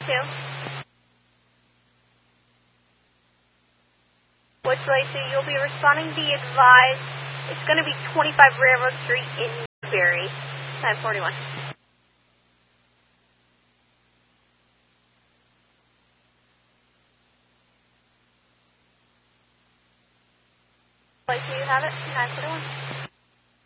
Which way, so you'll be responding, be advised, it's going to be 25 Railroad Street in Newberry, 941. Place, do you have it? 941.